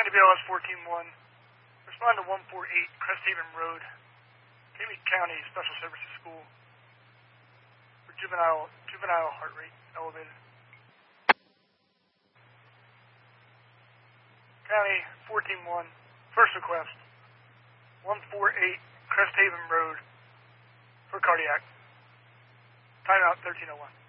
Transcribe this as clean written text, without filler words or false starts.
WLS 14-1. Respond to 148 Cresthaven Road, Tama County Special Services School for juvenile heart rate elevated. County 14-1. First request. 148 Cresthaven Road for cardiac. Timeout 1301.